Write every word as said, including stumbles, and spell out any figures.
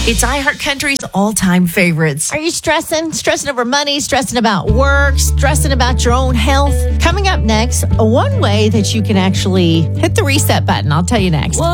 It's iHeartCountry's all-time favorites. Are you stressing? Stressing over money, stressing about work, stressing about your own health? Coming up next, one way that you can actually hit the reset button. I'll tell you next.